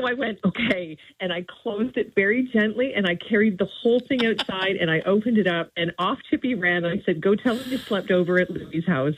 I went, okay. And I closed it very gently and I carried the whole thing outside and I opened it up and off Chippy ran. I said, go tell him you slept over at Louie's house.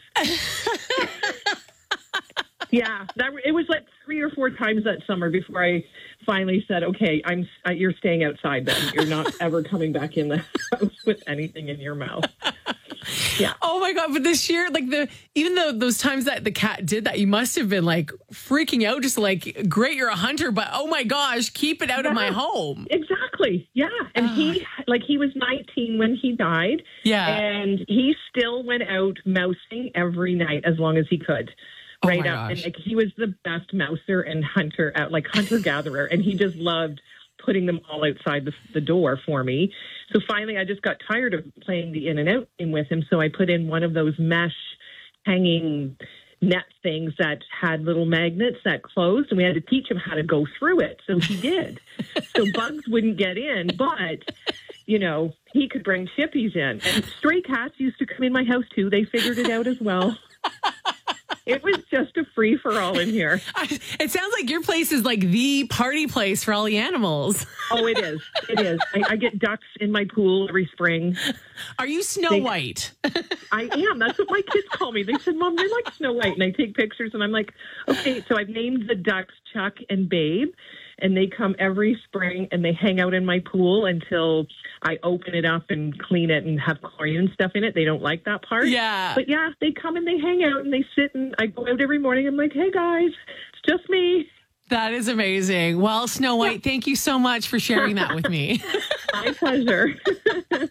Yeah, it was like 3 or 4 times that summer before I finally said, okay, you're staying outside then. You're not ever coming back in the house with anything in your mouth. Yeah. Oh my God. But this year, like even though those times that the cat did that, you must have been like freaking out, just like, great, you're a hunter, but oh my gosh, keep it out of my home. Exactly. Yeah. And he was 19 when he died. Yeah. And he still went out mousing every night as long as he could. Right up. And like, he was the best mouser and hunter-gatherer. And he just loved putting them all outside the door for me. So finally, I just got tired of playing the in and out game with him. So I put in one of those mesh hanging net things that had little magnets that closed. And we had to teach him how to go through it. So he did. So bugs wouldn't get in. But, he could bring chippies in. And stray cats used to come in my house, too. They figured it out as well. It was just a free-for-all in here. It sounds like your place is like the party place for all the animals. Oh, it is. It is. I get ducks in my pool every spring. Are you Snow White? I am. That's what my kids call me. They said, Mom, you're like Snow White. And I take pictures, and I'm like, okay. So I've named the ducks Chuck and Babe. And they come every spring and they hang out in my pool until I open it up and clean it and have chlorine and stuff in it. They don't like that part. Yeah. But yeah, they come and they hang out and they sit and I go out every morning. I'm like, hey guys, it's just me. That is amazing. Well, Snow White, thank you so much for sharing that with me. My pleasure.